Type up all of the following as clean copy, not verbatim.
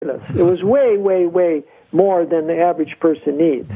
It was way, way, way more than the average person needs.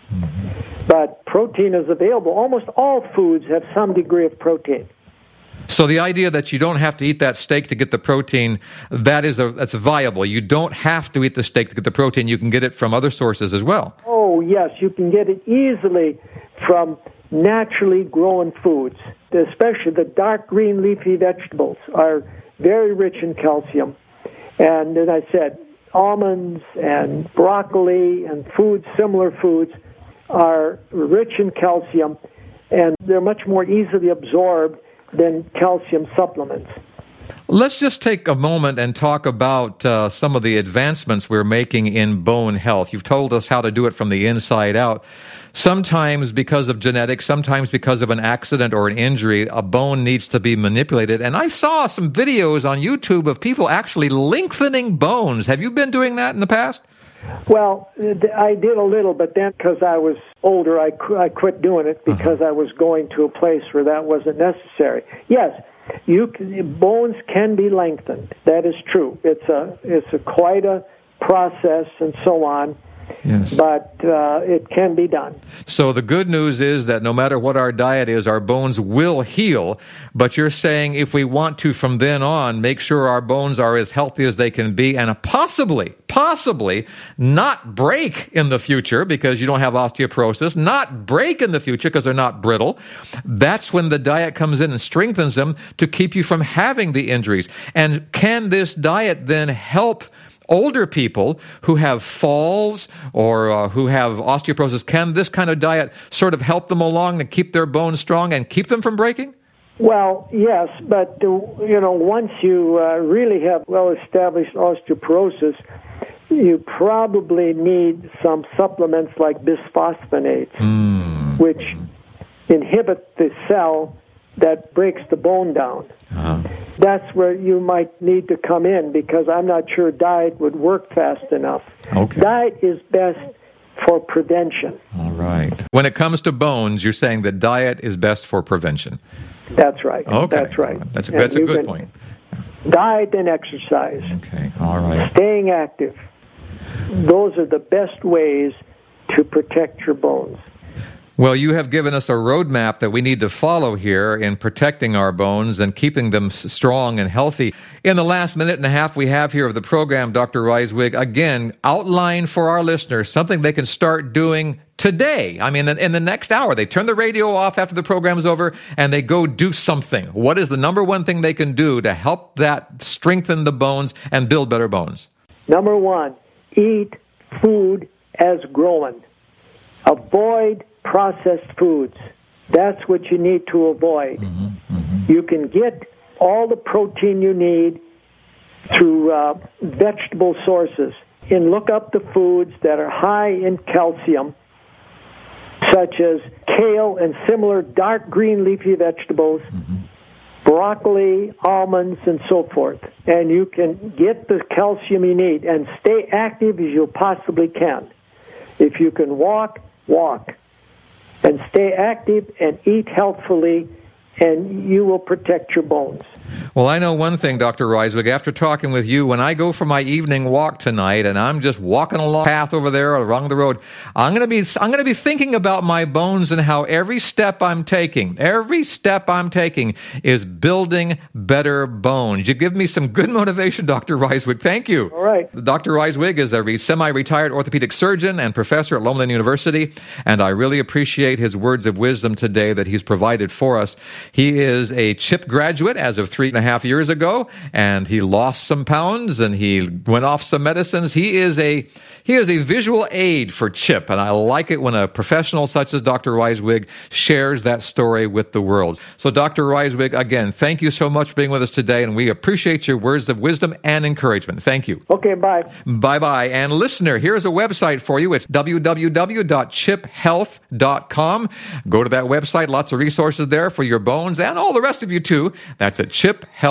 But protein is available. Almost all foods have some degree of protein. So the idea that you don't have to eat that steak to get the protein, that's viable. You don't have to eat the steak to get the protein. You can get it from other sources as well. Oh, yes. You can get it easily from naturally grown foods. Especially the dark green leafy vegetables are very rich in calcium. And as I said, almonds and broccoli and similar foods are rich in calcium, and they're much more easily absorbed than calcium supplements. Let's just take a moment and talk about some of the advancements we're making in bone health. You've told us how to do it from the inside out. Sometimes because of genetics, sometimes because of an accident or an injury, a bone needs to be manipulated. And I saw some videos on YouTube of people actually lengthening bones. Have you been doing that in the past? Well, I did a little, but then because I was older, I quit doing it because I was going to a place where that wasn't necessary. Yes, bones can be lengthened. That is true. It's quite a process and so on. Yes. But it can be done. So the good news is that no matter what our diet is, our bones will heal. But you're saying if we want to, from then on, make sure our bones are as healthy as they can be and possibly not break in the future because you don't have osteoporosis, not break in the future because they're not brittle, that's when the diet comes in and strengthens them to keep you from having the injuries. And can this diet then help older people who have falls or who have osteoporosis? Can this kind of diet sort of help them along to keep their bones strong and keep them from breaking? Well, yes, but once you really have well-established osteoporosis, you probably need some supplements like bisphosphonates, which inhibit the cell that breaks the bone down. That's where you might need to come in because I'm not sure diet would work fast enough. Okay. Diet is best for prevention. All right. When it comes to bones, you're saying that diet is best for prevention. That's right. Okay. That's right. That's a good point. Diet and exercise. Okay. All right. Staying active. Those are the best ways to protect your bones. Well, you have given us a roadmap that we need to follow here in protecting our bones and keeping them strong and healthy. In the last minute and a half we have here of the program, Dr. Reiswig, again, outline for our listeners something they can start doing today. I mean, in the next hour. They turn the radio off after the program is over and they go do something. What is the number one thing they can do to help that strengthen the bones and build better bones? Number one, eat food as grown. Avoid processed foods. That's what you need to avoid. You can get all the protein you need through vegetable sources. And look up the foods that are high in calcium, such as kale and similar dark green leafy vegetables, broccoli, almonds, and so forth. And you can get the calcium you need and stay active as you possibly can. If you can walk, walk. And stay active and eat healthfulully, and you will protect your bones. Well, I know one thing, Dr. Reiswig. After talking with you, when I go for my evening walk tonight, and I'm just walking along the path over there along the road, I'm going to be thinking about my bones and how every step I'm taking is building better bones. You give me some good motivation, Dr. Reiswig. Thank you. All right. Dr. Reiswig is a semi-retired orthopedic surgeon and professor at Loma Linda University, and I really appreciate his words of wisdom today that he's provided for us. He is a CHIP graduate as of 3.5 years ago, and he lost some pounds and he went off some medicines. He is a visual aid for CHIP, and I like it when a professional such as Dr. Reiswig shares that story with the world. So Dr. Reiswig, again, thank you so much for being with us today, and we appreciate your words of wisdom and encouragement. Thank you. Okay, bye. Bye-bye. And listener, here's a website for you. It's www.chiphealth.com. Go to that website. Lots of resources there for your bones and all the rest of you too. That's at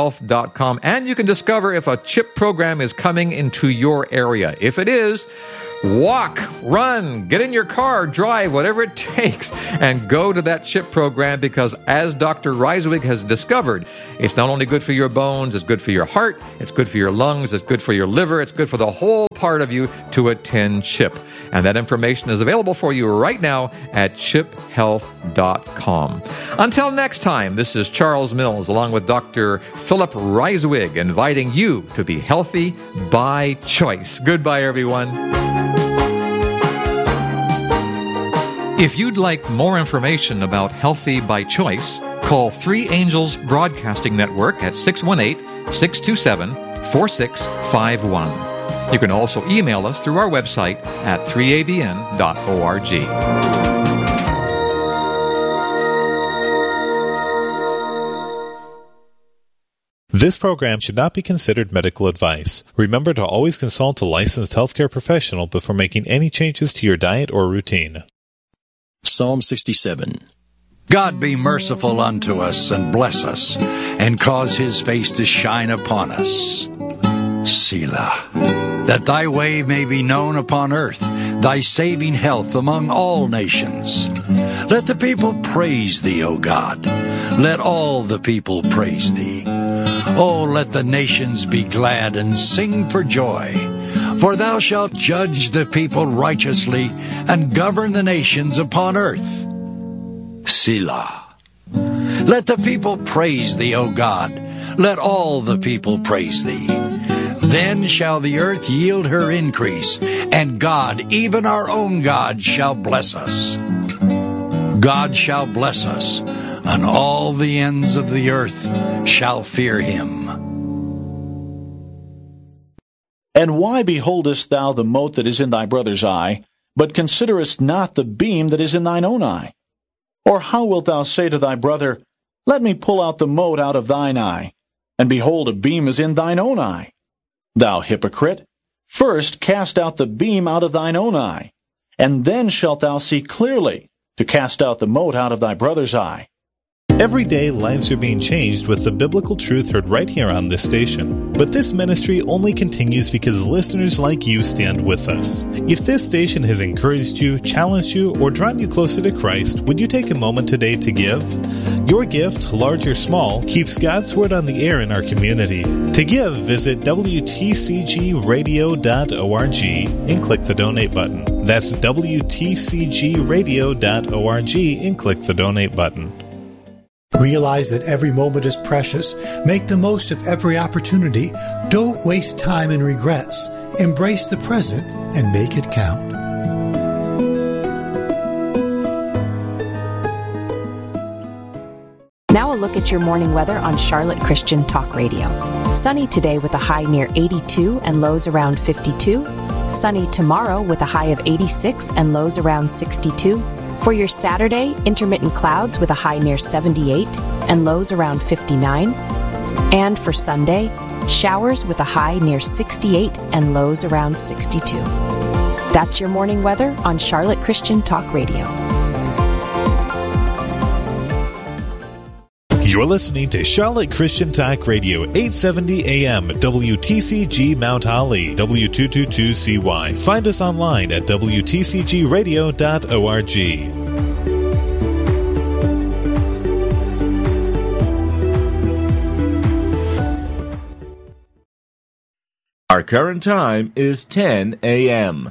chiphealth.com. And you can discover if a CHIP program is coming into your area. If it is, walk, run, get in your car, drive, whatever it takes, and go to that CHIP program, because as Dr. Reiswig has discovered, it's not only good for your bones, it's good for your heart, it's good for your lungs, it's good for your liver, it's good for the whole part of you to attend CHIP. And that information is available for you right now at chiphealth.com. Until next time, this is Charles Mills along with Dr. Philip Reiswig inviting you to be healthy by choice. Goodbye, everyone. If you'd like more information about Healthy by Choice, call 3 Angels Broadcasting Network at 618-627-4651. You can also email us through our website at 3abn.org. This program should not be considered medical advice. Remember to always consult a licensed healthcare professional before making any changes to your diet or routine. Psalm 67. God be merciful unto us and bless us, and cause his face to shine upon us. Selah. That thy way may be known upon earth, thy saving health among all nations. Let the people praise thee, O God. Let all the people praise thee. Oh, let the nations be glad and sing for joy. For thou shalt judge the people righteously and govern the nations upon earth. Selah. Let the people praise thee, O God. Let all the people praise thee. Then shall the earth yield her increase, and God, even our own God, shall bless us. God shall bless us, and all the ends of the earth shall fear him. And why beholdest thou the mote that is in thy brother's eye, but considerest not the beam that is in thine own eye? Or how wilt thou say to thy brother, Let me pull out the mote out of thine eye, and behold, a beam is in thine own eye? Thou hypocrite, first cast out the beam out of thine own eye, and then shalt thou see clearly to cast out the mote out of thy brother's eye. Every day, lives are being changed with the biblical truth heard right here on this station. But this ministry only continues because listeners like you stand with us. If this station has encouraged you, challenged you, or drawn you closer to Christ, would you take a moment today to give? Your gift, large or small, keeps God's Word on the air in our community. To give, visit WTCGradio.org and click the donate button. That's WTCGradio.org and click the donate button. Realize that every moment is precious. Make the most of every opportunity. Don't waste time in regrets. Embrace the present and make it count. Now a look at your morning weather on Charlotte Christian Talk Radio. Sunny today with a high near 82 and lows around 52. Sunny tomorrow with a high of 86 and lows around 62. For your Saturday, intermittent clouds with a high near 78 and lows around 59. And for Sunday, showers with a high near 68 and lows around 62. That's your morning weather on Charlotte Christian Talk Radio. You're listening to Charlotte Christian Talk Radio, 870 AM, WTCG Mount Holly, W222CY. Find us online at WTCGradio.org. Our current time is 10 a.m.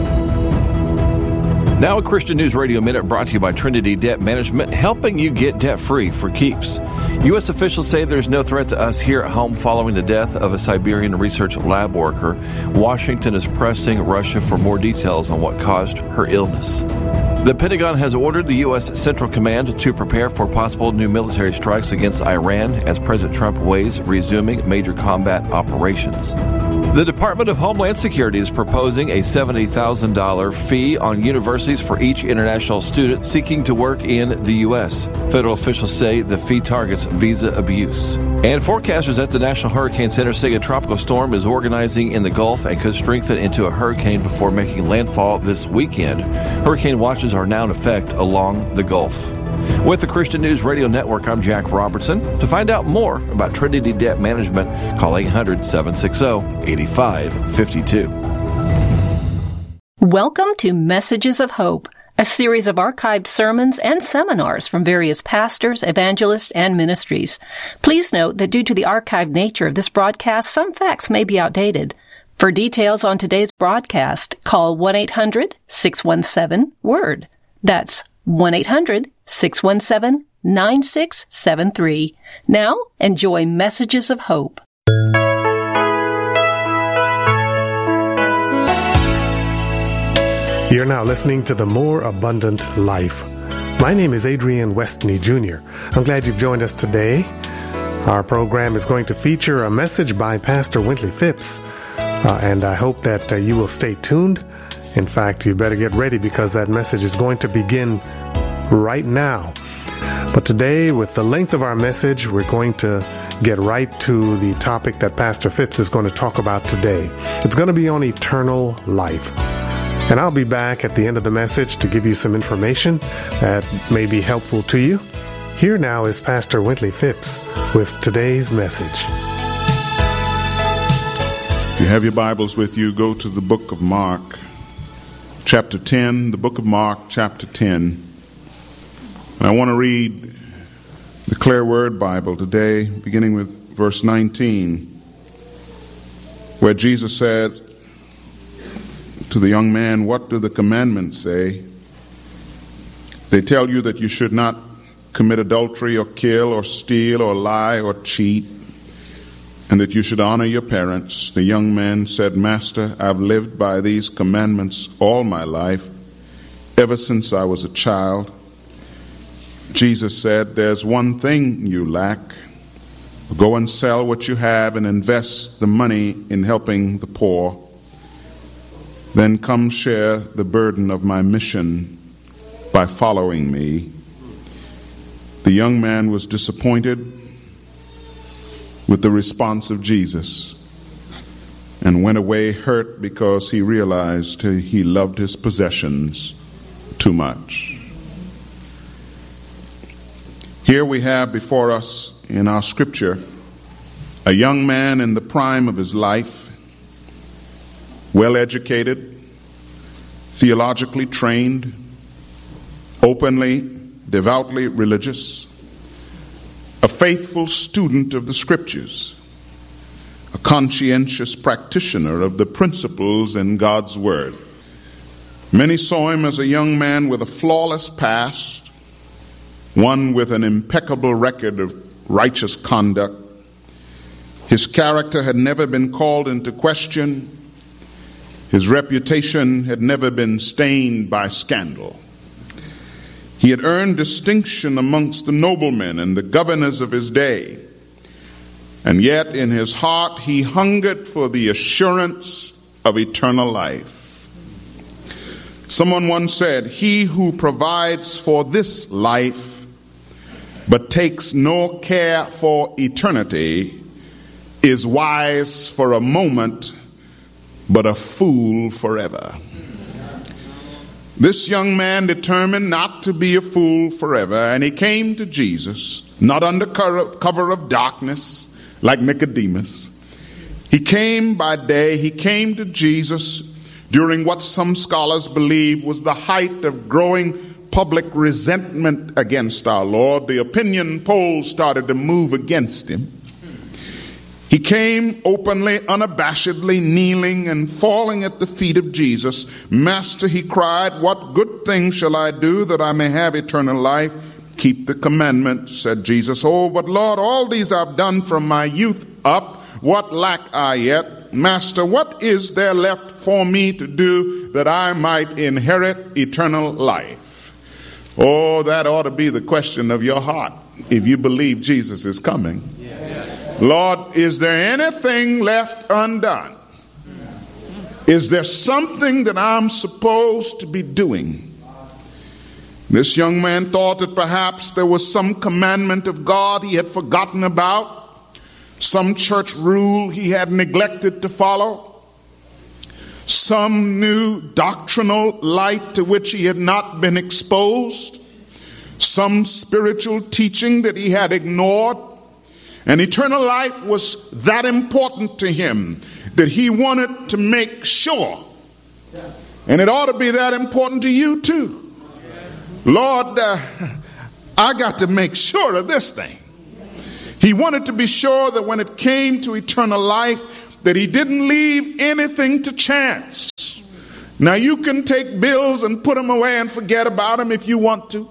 Now a Christian News Radio Minute brought to you by Trinity Debt Management, helping you get debt-free for keeps. U.S. officials say there's no threat to us here at home following the death of a Siberian research lab worker. Washington is pressing Russia for more details on what caused her illness. The Pentagon has ordered the U.S. Central Command to prepare for possible new military strikes against Iran as President Trump weighs resuming major combat operations. The Department of Homeland Security is proposing a $70,000 fee on universities for each international student seeking to work in the U.S. Federal officials say the fee targets visa abuse. And forecasters at the National Hurricane Center say a tropical storm is organizing in the Gulf and could strengthen into a hurricane before making landfall this weekend. Hurricane watches are now in effect along the Gulf. With the Christian News Radio Network, I'm Jack Robertson. To find out more about Trinity Debt Management, call 800-760-8552. Welcome to Messages of Hope, a series of archived sermons and seminars from various pastors, evangelists, and ministries. Please note that due to the archived nature of this broadcast, some facts may be outdated. For details on today's broadcast, call 1-800-617-WORD. That's 1-800-617-9673. Now, enjoy Messages of Hope. You're now listening to The More Abundant Life. My name is Adrian Westney Jr. I'm glad you've joined us today. Our program is going to feature a message by Pastor Wintley Phipps, and I hope that you will stay tuned. In fact, you better get ready because that message is going to begin right now. But today, with the length of our message, we're going to get right to the topic that Pastor Phipps is going to talk about today. It's going to be on eternal life. And I'll be back at the end of the message to give you some information that may be helpful to you. Here now is Pastor Wintley Phipps with today's message. If you have your Bibles with you, go to the book of Mark, chapter 10, the book of Mark, chapter 10. And I want to read the Clear Word Bible today, beginning with verse 19, where Jesus said to the young man, "What do the commandments say? They tell you that you should not commit adultery or kill or steal or lie or cheat, and that you should honor your parents." The young man said, "Master, I've lived by these commandments all my life, ever since I was a child." Jesus said, "There's one thing you lack. Go and sell what you have and invest the money in helping the poor. Then come share the burden of my mission by following me." The young man was disappointed with the response of Jesus and went away hurt because he realized he loved his possessions too much. Here we have before us in our scripture a young man in the prime of his life, well-educated, theologically trained, openly, devoutly religious, a faithful student of the Scriptures, a conscientious practitioner of the principles in God's Word. Many saw him as a young man with a flawless past, one with an impeccable record of righteous conduct. His character had never been called into question. His reputation had never been stained by scandal. He had earned distinction amongst the noblemen and the governors of his day. And yet in his heart he hungered for the assurance of eternal life. Someone once said, "He who provides for this life but takes no care for eternity is wise for a moment but a fool forever." This young man determined not to be a fool forever, and he came to Jesus, not under cover of darkness like Nicodemus. He came by day. He came to Jesus during what some scholars believe was the height of growing public resentment against our Lord. The opinion polls started to move against him. He came openly, unabashedly, kneeling and falling at the feet of Jesus. "Master," he cried, "what good thing shall I do that I may have eternal life?" "Keep the commandment," said Jesus. "Oh, but Lord, all these I've done from my youth up. What lack I yet? Master, what is there left for me to do that I might inherit eternal life?" Oh, that ought to be the question of your heart if you believe Jesus is coming. Lord, is there anything left undone? Is there something that I'm supposed to be doing? This young man thought that perhaps there was some commandment of God he had forgotten about, some church rule he had neglected to follow, some new doctrinal light to which he had not been exposed, some spiritual teaching that he had ignored. And eternal life was that important to him that he wanted to make sure And it ought to be that important to you too. Lord, I got to make sure of this thing. He wanted to be sure that when it came to eternal life, that he didn't leave anything to chance. Now you can take bills and put them away and forget about them if you want to.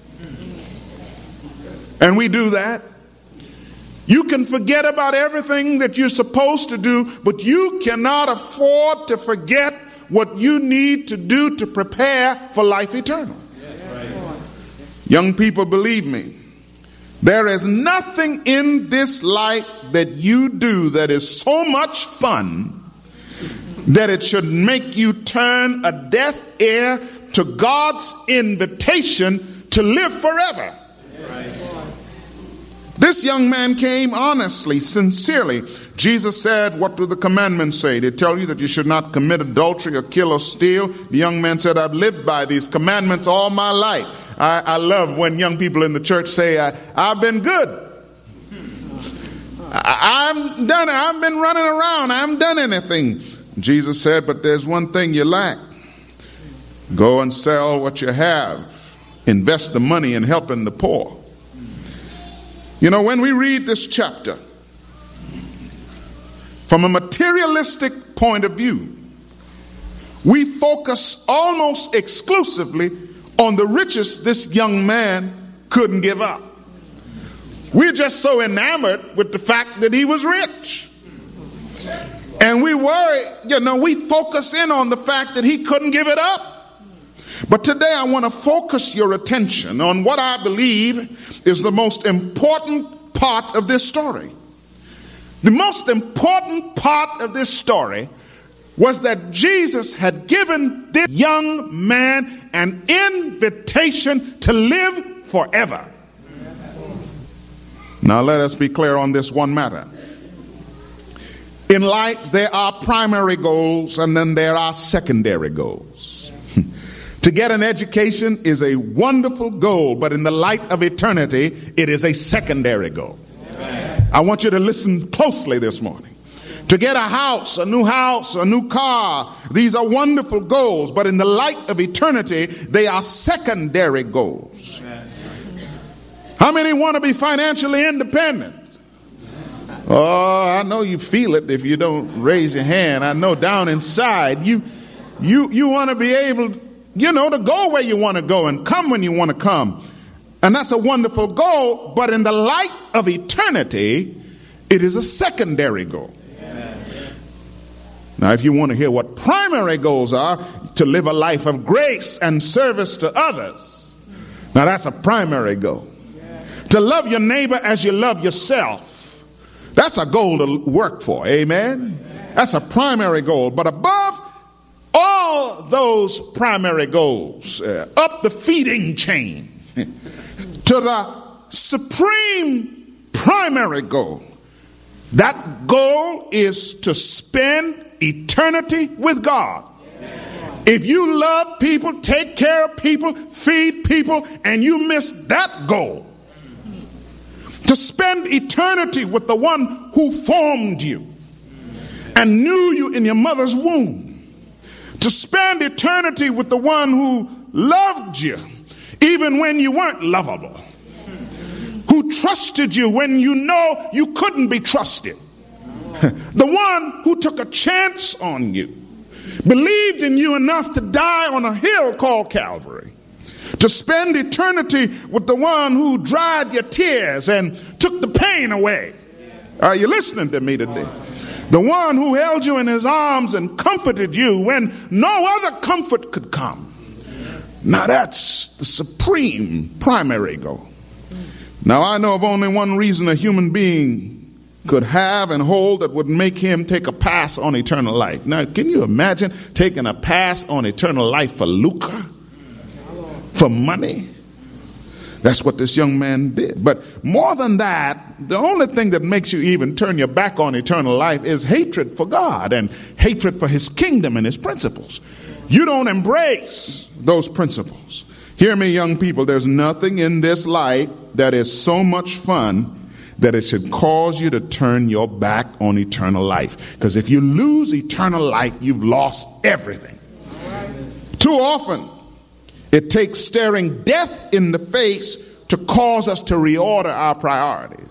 And we do that. You can forget about everything that you're supposed to do, but you cannot afford to forget what you need to do to prepare for life eternal. Young people, believe me, there is nothing in this life that you do that is so much fun that it should make you turn a deaf ear to God's invitation to live forever. This young man came honestly, sincerely. Jesus said, what do the commandments say? They tell you that you should not commit adultery or kill or steal. The young man said, I've lived by these commandments all my life. I love when young people in the church say, I've been good. I've been running around. I haven't done anything. Jesus said, but there's one thing you lack. Go and sell what you have. Invest the money in helping the poor. You know, when we read this chapter, from a materialistic point of view, we focus almost exclusively on the riches this young man couldn't give up. We're just so enamored with the fact that he was rich. And we worry, we focus in on the fact that he couldn't give it up. But today I want to focus your attention on what I believe is the most important part of this story. The most important part of this story was that Jesus had given this young man an invitation to live forever. Now let us be clear on this one matter. In life, there are primary goals and then there are secondary goals. To get an education is a wonderful goal, but in the light of eternity, it is a secondary goal. Amen. I want you to listen closely this morning. To get a new car, these are wonderful goals, but in the light of eternity, they are secondary goals. Amen. How many want to be financially independent? Oh, I know you feel it if you don't raise your hand. I know down inside you want to be able, to go where you want to go and come when you want to come. And that's a wonderful goal, but in the light of eternity, it is a secondary goal. Now, if you want to hear what primary goals are, to live a life of grace and service to others. Now, that's a primary goal. To love your neighbor as you love yourself. That's a goal to work for. Amen? That's a primary goal. But above all those primary goals, up the feeding chain to the supreme primary goal. That goal is to spend eternity with God. If you love people, take care of people, feed people, and you miss that goal, to spend eternity with the one who formed you and knew you in your mother's womb, to spend eternity with the one who loved you even when you weren't lovable, who trusted you when you know you couldn't be trusted, the one who took a chance on you, believed in you enough to die on a hill called Calvary, to spend eternity with the one who dried your tears and took the pain away. Are you listening to me today? The one who held you in his arms and comforted you when no other comfort could come. Now that's the supreme primary goal. Now I know of only one reason a human being could have and hold that would make him take a pass on eternal life. Now can you imagine taking a pass on eternal life for lucre? For money? That's what this young man did. But more than that, the only thing that makes you even turn your back on eternal life is hatred for God and hatred for his kingdom and his principles. You don't embrace those principles. Hear me, young people, there's nothing in this life that is so much fun that it should cause you to turn your back on eternal life. Because if you lose eternal life, you've lost everything. Too often, it takes staring death in the face to cause us to reorder our priorities.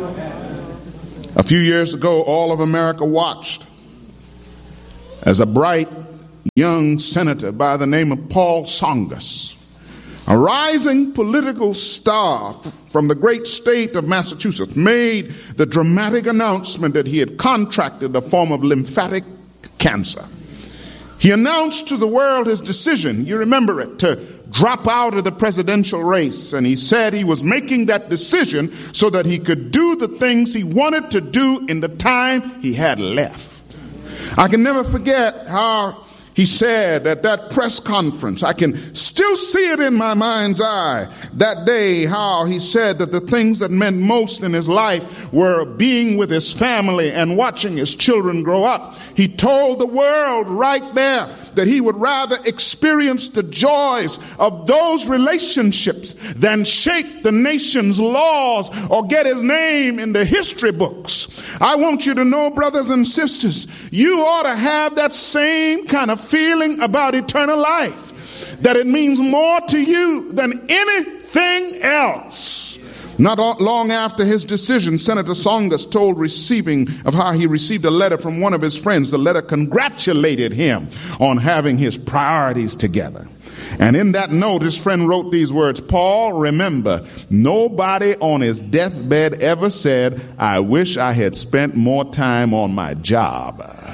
A few years ago, all of America watched as a bright young senator by the name of Paul Tsongas, a rising political star from the great state of Massachusetts, made the dramatic announcement that he had contracted a form of lymphatic cancer. He announced to the world his decision, you remember it, to drop out of the presidential race. And he said he was making that decision so that he could do the things he wanted to do in the time he had left. I can never forget how he said at that press conference, I can still see it in my mind's eye, that day, how he said that the things that meant most in his life were being with his family and watching his children grow up. He told the world right there that he would rather experience the joys of those relationships than shape the nation's laws or get his name in the history books. I want you to know, brothers and sisters, you ought to have that same kind of feeling about eternal life, that it means more to you than anything else. Not long after his decision, Senator Tsongas told of how he received a letter from one of his friends. The letter congratulated him on having his priorities together. And in that note, his friend wrote these words, Paul, remember, nobody on his deathbed ever said, I wish I had spent more time on my job.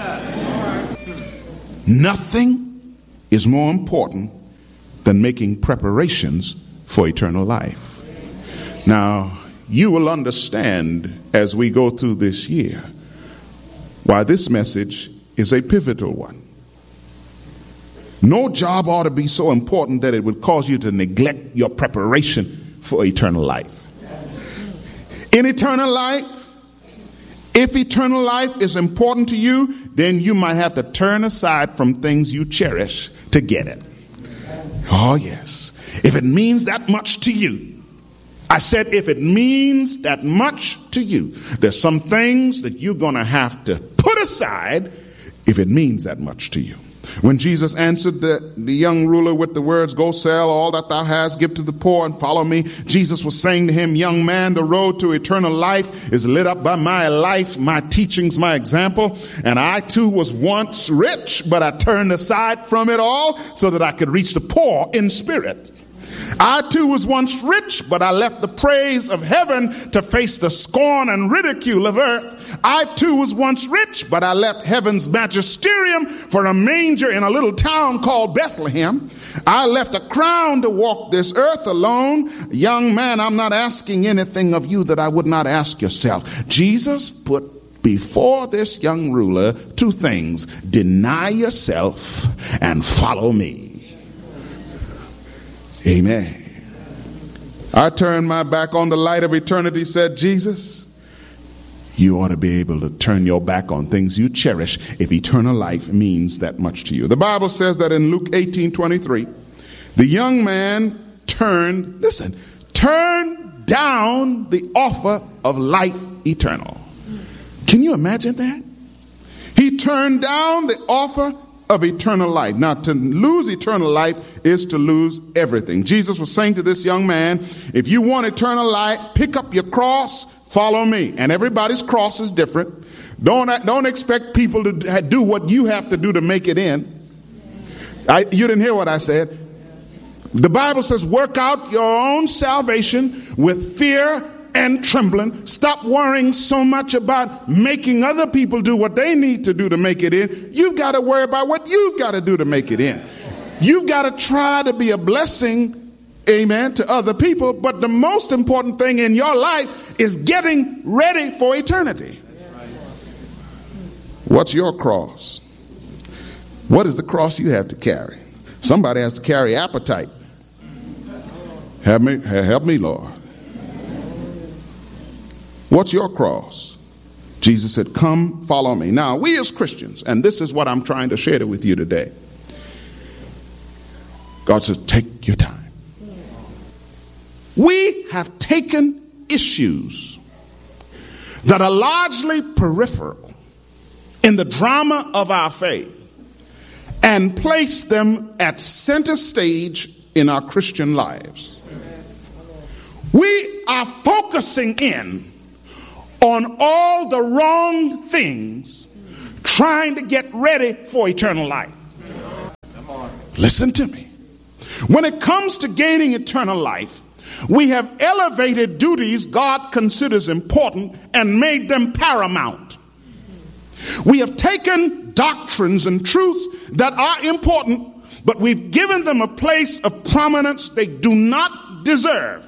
Nothing is more important than making preparations for eternal life. Now, you will understand as we go through this year why this message is a pivotal one. No job ought to be so important that it would cause you to neglect your preparation for eternal life. In eternal life, if eternal life is important to you, then you might have to turn aside from things you cherish to get it. Oh, yes. If it means that much to you, I said, if it means that much to you, there's some things that you're going to have to put aside if it means that much to you. When Jesus answered the young ruler with the words, go sell all that thou hast, give to the poor, and follow me, Jesus was saying to him, young man, the road to eternal life is lit up by my life, my teachings, my example. And I too was once rich, but I turned aside from it all so that I could reach the poor in spirit. I too was once rich, but I left the praise of heaven to face the scorn and ridicule of earth. I too was once rich, but I left heaven's magisterium for a manger in a little town called Bethlehem. I left a crown to walk this earth alone. Young man, I'm not asking anything of you that I would not ask yourself. Jesus put before this young ruler two things: deny yourself and follow me. Amen. I turned my back on the light of eternity, said Jesus. You ought to be able to turn your back on things you cherish if eternal life means that much to you. The Bible says that in Luke 18:23, the young man turned down the offer of life eternal. Can you imagine that? He turned down the offer of eternal life. Now, to lose eternal life is to lose everything. Jesus was saying to this young man, if you want eternal life, pick up your cross, follow me. And everybody's cross is different. Don't expect people to do what you have to do to make it in. You didn't hear what I said. The Bible says, work out your own salvation with fear and trembling. Stop worrying so much about making other people do what they need to do to make it in. You've got to worry about what you've got to do to make it in. You've got to try to be a blessing, amen, to other people. But the most important thing in your life is getting ready for eternity. What's your cross? What is the cross you have to carry? Somebody has to carry appetite. Help me, Lord. What's your cross? Jesus said, come, follow me. Now, we as Christians, and this is what I'm trying to share with you today. God says, take your time. We have taken issues that are largely peripheral in the drama of our faith and place them at center stage in our Christian lives. We are focusing in on all the wrong things, trying to get ready for eternal life. Listen to me. When it comes to gaining eternal life, we have elevated duties God considers important and made them paramount. We have taken doctrines and truths that are important, but we've given them a place of prominence they do not deserve.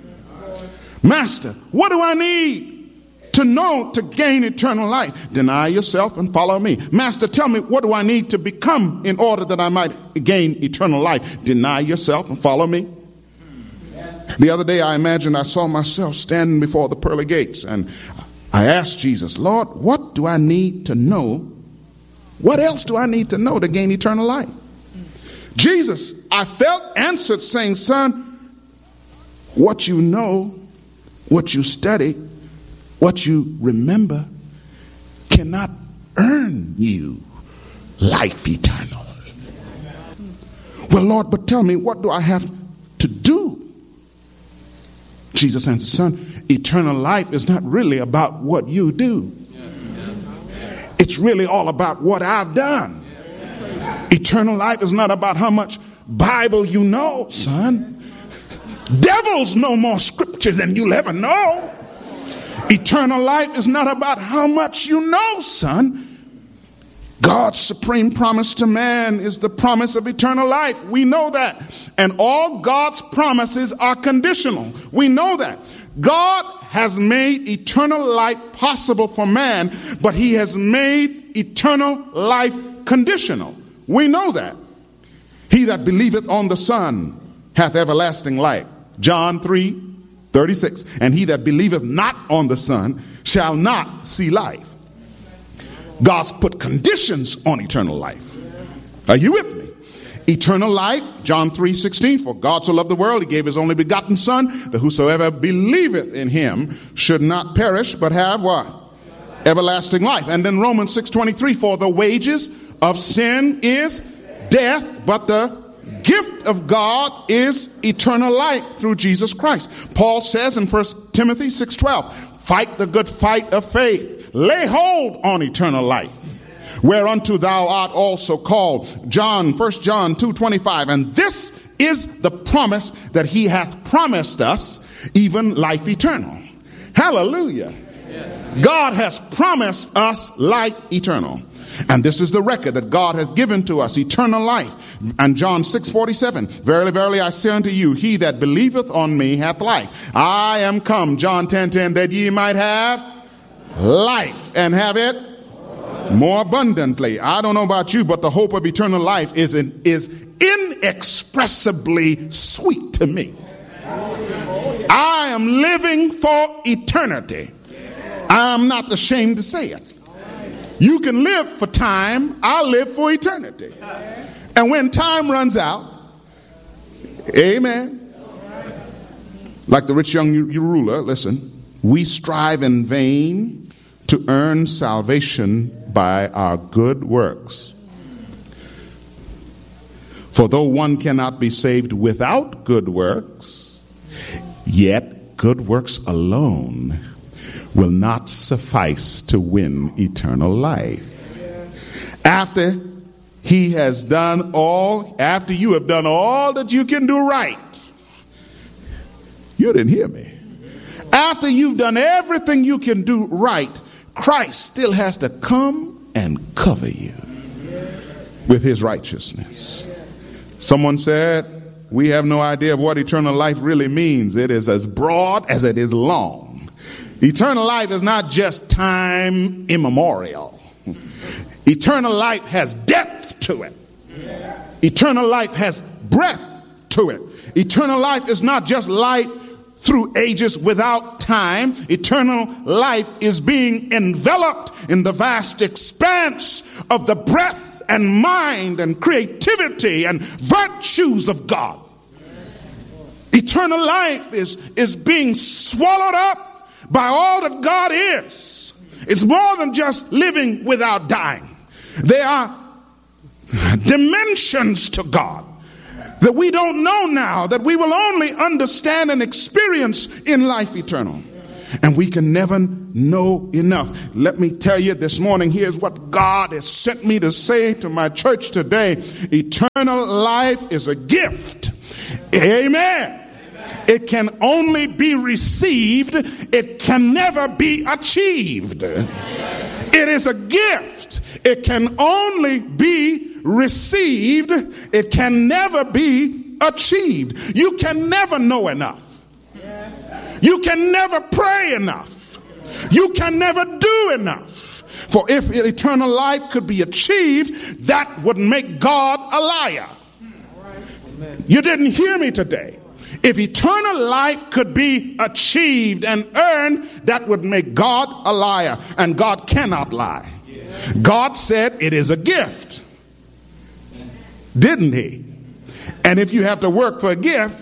Master, what do I need to know to gain eternal life? Deny yourself and follow me. Master, tell me, what do I need to become in order that I might gain eternal life? Deny yourself and follow me. The other day, I imagined I saw myself standing before the pearly gates, and I asked Jesus, Lord, what do I need to know? What else do I need to know to gain eternal life? Jesus, I felt, answered saying, son, what you know, what you study, what you remember cannot earn you life eternal. Well, Lord, but tell me, what do I have to do? Jesus answered, son, eternal life is not really about what you do. It's really all about what I've done. Eternal life is not about how much Bible you know, son. Devils know more scripture than you'll ever know. Eternal life is not about how much you know, son. God's supreme promise to man is the promise of eternal life. We know that. And all God's promises are conditional. We know that. God has made eternal life possible for man, but he has made eternal life conditional. We know that. He that believeth on the Son hath everlasting life. John 3:36. And he that believeth not on the Son shall not see life. God's put conditions on eternal life. Are you with me? Eternal life, John 3:16. For God so loved the world, he gave his only begotten Son, that whosoever believeth in him should not perish, but have what? Everlasting life. And then Romans 6:23. For the wages of sin is death, but the gift of God is eternal life through Jesus Christ. Paul says in 1 Timothy 6:12, fight the good fight of faith. Lay hold on eternal life, whereunto thou art also called. 1 John 2:25. And this is the promise that he hath promised us, even life eternal. Hallelujah. God has promised us life eternal. And this is the record that God has given to us, eternal life. And John 6:47, verily, verily, I say unto you, he that believeth on me hath life. I am come, John 10:10, that ye might have life and have it more abundantly. I don't know about you, but the hope of eternal life is inexpressibly sweet to me. I am living for eternity. I'm not ashamed to say it. You can live for time. I'll live for eternity. And when time runs out, amen. Like the rich young ruler, listen, we strive in vain to earn salvation by our good works. For though one cannot be saved without good works, yet good works alone will not suffice to win eternal life. After you have done all that you can do right. You didn't hear me. After you've done everything you can do right, Christ still has to come and cover you with his righteousness. Someone said, we have no idea of what eternal life really means. It is as broad as it is long. Eternal life is not just time immemorial. Eternal life has depth to it. Eternal life has breadth to it. Eternal life is not just life through ages without time. Eternal life is being enveloped in the vast expanse of the breath and mind and creativity and virtues of God. Eternal life is being swallowed up by all that God is. It's more than just living without dying. There are dimensions to God that we don't know now, that we will only understand and experience in life eternal. And we can never know enough. Let me tell you this morning, here's what God has sent me to say to my church today. Eternal life is a gift. Amen. It can only be received. It can never be achieved. It is a gift. It can only be received. It can never be achieved. You can never know enough. You can never pray enough. You can never do enough. For if eternal life could be achieved, that would make God a liar. You didn't hear me today. If eternal life could be achieved and earned, that would make God a liar. And God cannot lie. God said it is a gift. Didn't he? And if you have to work for a gift,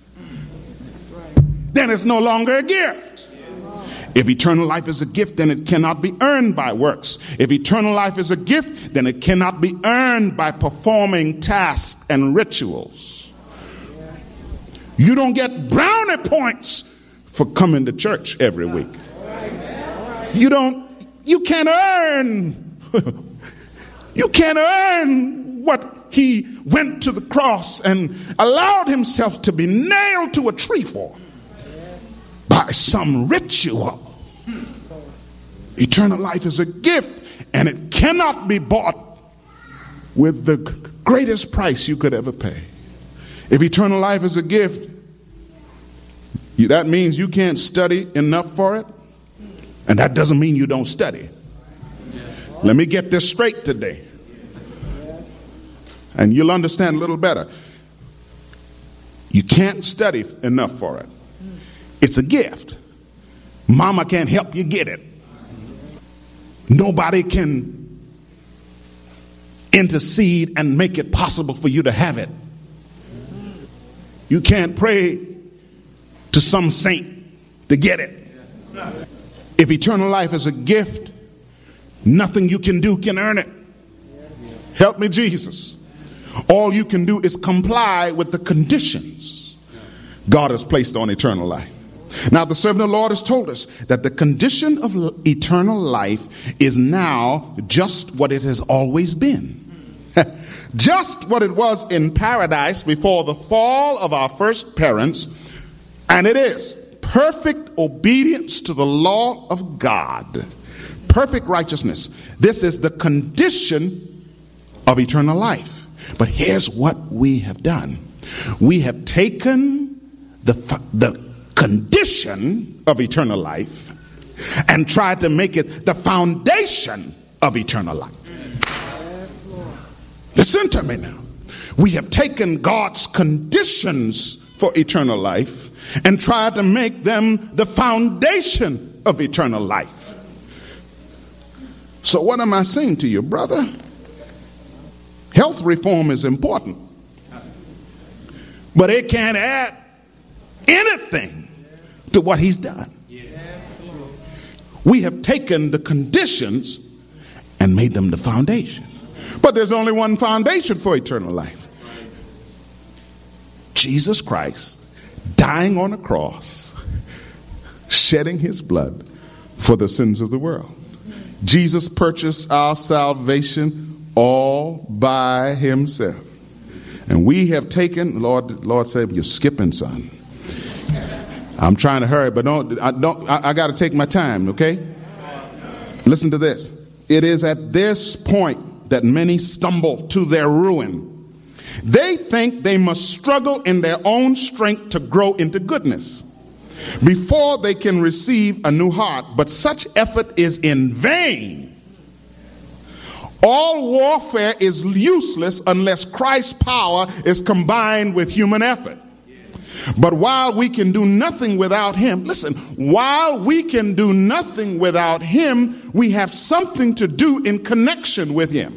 then it's no longer a gift. If eternal life is a gift, then it cannot be earned by works. If eternal life is a gift, then it cannot be earned by performing tasks and rituals. You don't get brownie points for coming to church every week. You can't earn what he went to the cross and allowed himself to be nailed to a tree for by some ritual. Eternal life is a gift, and it cannot be bought with the greatest price you could ever pay. If eternal life is a gift, that means you can't study enough for it, and that doesn't mean you don't study. Let me get this straight today, and you'll understand a little better. You can't study enough for it. It's a gift. Mama can't help you get it. Nobody can intercede and make it possible for you to have it. You can't pray to some saint to get it. If eternal life is a gift, nothing you can do can earn it. Help me, Jesus. All you can do is comply with the conditions God has placed on eternal life. Now, the servant of the Lord has told us that the condition of eternal life is now just what it has always been. Just what it was in paradise before the fall of our first parents. And it is perfect obedience to the law of God. Perfect righteousness. This is the condition of eternal life. But here's what we have done. We have taken the condition of eternal life and tried to make it the foundation of eternal life. Listen to me now. We have taken God's conditions for eternal life and tried to make them the foundation of eternal life. So what am I saying to you, brother? Health reform is important, but it can't add anything to what he's done. We have taken the conditions and made them the foundation. But there's only one foundation for eternal life. Jesus Christ dying on a cross, shedding his blood for the sins of the world. Jesus purchased our salvation all by himself. And we have taken, Lord said, you're skipping, son. I'm trying to hurry, but I got to take my time, okay? Listen to this. It is at this point that many stumble to their ruin. They think they must struggle in their own strength to grow into goodness before they can receive a new heart. But such effort is in vain. All warfare is useless unless Christ's power is combined with human effort. But while we can do nothing without him, listen, while we can do nothing without him, we have something to do in connection with him.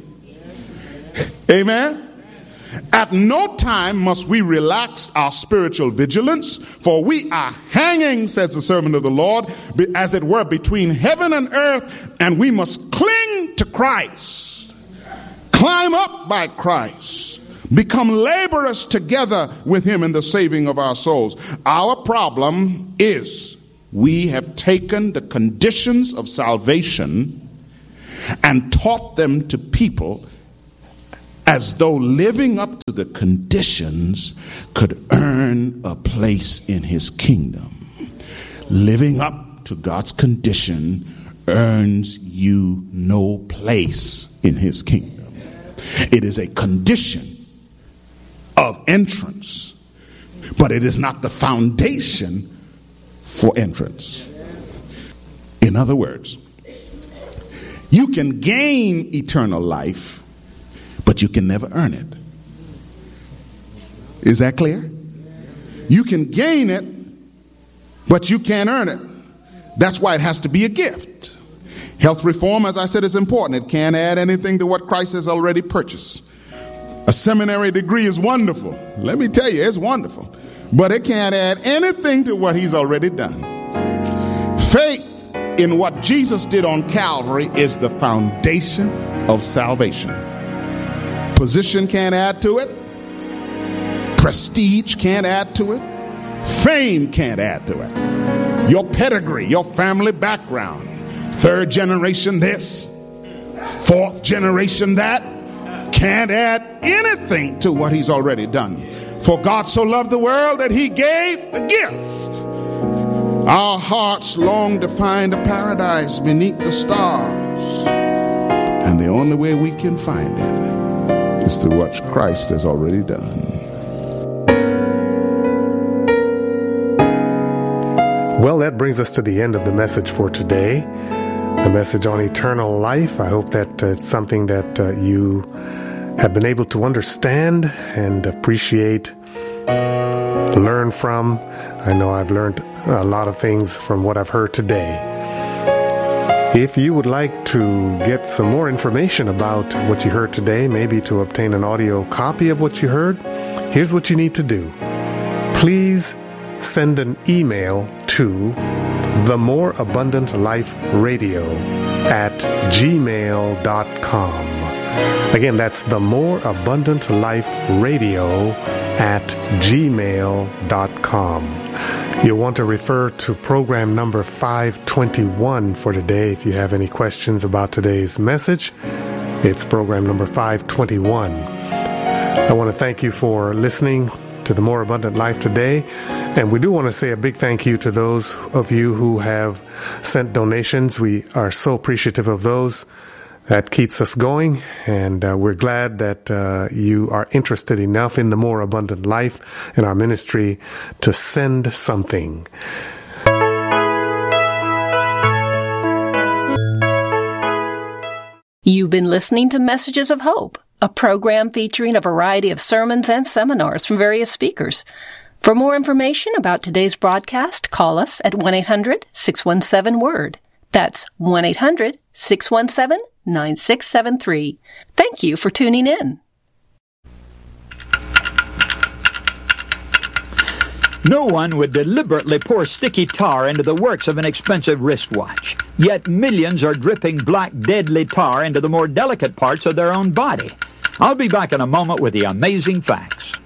Amen. At no time must we relax our spiritual vigilance, for we are hanging, says the servant of the Lord, as it were between heaven and earth, and we must cling to Christ. climb up by Christ, become laborers together with him in the saving of our souls. Our problem is we have taken the conditions of salvation and taught them to people as though living up to the conditions could earn a place in his kingdom. Living up to God's condition earns you no place in his kingdom. It is a condition of entrance, but it is not the foundation for entrance. In other words, you can gain eternal life, but you can never earn it. Is that clear? You can gain it, but you can't earn it. That's why it has to be a gift. Health reform, as I said, is important. It can't add anything to what Christ has already purchased. A seminary degree is wonderful. Let me tell you, it's wonderful. But it can't add anything to what he's already done. Faith in what Jesus did on Calvary is the foundation of salvation. Position can't add to it. Prestige can't add to it. Fame can't add to it. Your pedigree, your family background, third generation this, fourth generation that, can't add anything to what he's already done. For God so loved the world that he gave the gift. Our hearts long to find a paradise beneath the stars. And the only way we can find it is through what Christ has already done. Well, that brings us to the end of the message for today. A message on eternal life. I hope that it's something that you have been able to understand and appreciate, learn from. I know I've learned a lot of things from what I've heard today. If you would like to get some more information about what you heard today, maybe to obtain an audio copy of what you heard, here's what you need to do. Please send an email to themoreabundantliferadio@gmail.com. Again, that's themoreabundantliferadio@gmail.com. You'll want to refer to program number 521 for today if you have any questions about today's message. It's program number 521. I want to thank you for listening to The More Abundant Life today. And we do want to say a big thank you to those of you who have sent donations. We are so appreciative of those. That keeps us going, and we're glad that you are interested enough in the more abundant life in our ministry to send something. You've been listening to Messages of Hope, a program featuring a variety of sermons and seminars from various speakers. For more information about today's broadcast, call us at 1-800-617-WORD. That's 1-800-617-9673. Thank you for tuning in. No one would deliberately pour sticky tar into the works of an expensive wristwatch. Yet millions are dripping black, deadly tar into the more delicate parts of their own body. I'll be back in a moment with the amazing facts.